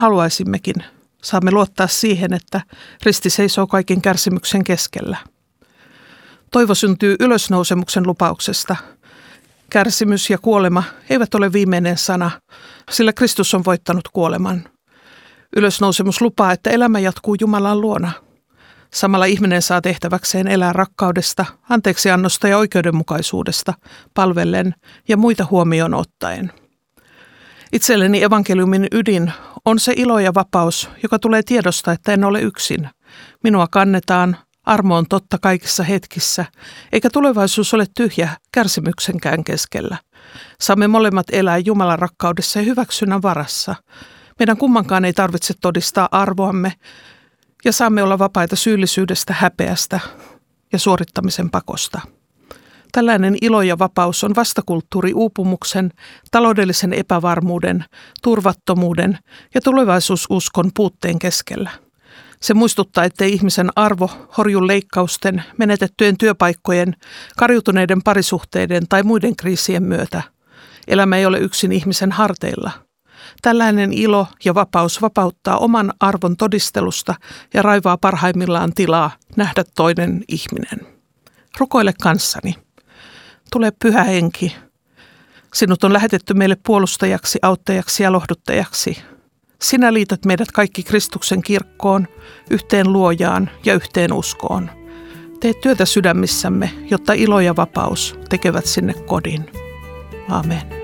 haluaisimmekin, saamme luottaa siihen, että risti seisoo kaiken kärsimyksen keskellä. Toivo syntyy ylösnousemuksen lupauksesta. Kärsimys ja kuolema eivät ole viimeinen sana, sillä Kristus on voittanut kuoleman. Ylösnousemus lupaa, että elämä jatkuu Jumalan luona. Samalla ihminen saa tehtäväkseen elää rakkaudesta, anteeksiannosta ja oikeudenmukaisuudesta, palvellen ja muita huomioon ottaen. Itselleni evankeliumin ydin on se ilo ja vapaus, joka tulee tiedosta, että en ole yksin. Minua kannetaan, armo on totta kaikissa hetkissä, eikä tulevaisuus ole tyhjä kärsimyksenkään keskellä. Saamme molemmat elää Jumalan rakkaudessa ja hyväksynnän varassa. Meidän kummankaan ei tarvitse todistaa arvoamme ja saamme olla vapaita syyllisyydestä, häpeästä ja suorittamisen pakosta. Tällainen ilo ja vapaus on vastakulttuuri uupumuksen, taloudellisen epävarmuuden, turvattomuuden ja tulevaisuususkon puutteen keskellä. Se muistuttaa, ettei ihmisen arvo horju leikkausten, menetettyjen työpaikkojen, kariutuneiden parisuhteiden tai muiden kriisien myötä. Elämä ei ole yksin ihmisen harteilla. Tällainen ilo ja vapaus vapauttaa oman arvon todistelusta ja raivaa parhaimmillaan tilaa nähdä toinen ihminen. Rukoile kanssani. Tule Pyhä Henki. Sinut on lähetetty meille puolustajaksi, auttajaksi ja lohduttajaksi. Sinä liität meidät kaikki Kristuksen kirkkoon, yhteen luojaan ja yhteen uskoon. Tee työtä sydämissämme, jotta ilo ja vapaus tekevät sinne kodin. Amen.